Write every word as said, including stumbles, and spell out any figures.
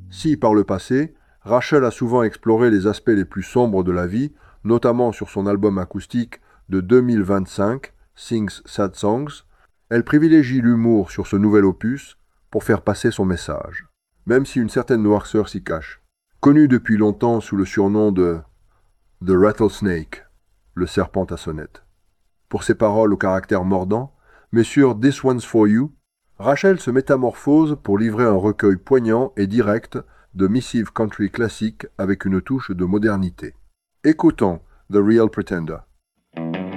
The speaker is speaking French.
Si, par le passé, Rachel a souvent exploré les aspects les plus sombres de la vie, notamment sur son album acoustique de deux mille vingt-cinq, Sings Sad Songs, elle privilégie l'humour sur ce nouvel opus pour faire passer son message, même si une certaine noirceur s'y cache. Connue depuis longtemps sous le surnom de The Rattlesnake, le serpent à sonnette. Pour ses paroles au caractère mordant, mais sur This One's For You, Rachel se métamorphose pour livrer un recueil poignant et direct de missive country classique avec une touche de modernité. Écoutons The Real Pretender.